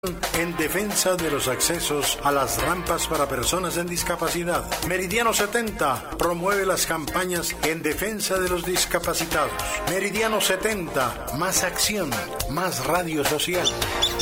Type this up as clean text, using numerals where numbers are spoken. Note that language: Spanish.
en defensa de los accesos a las rampas para personas en discapacidad. Meridiano 70 promueve las campañas en defensa de los discapacitados. Meridiano 70, más acción, más radio social.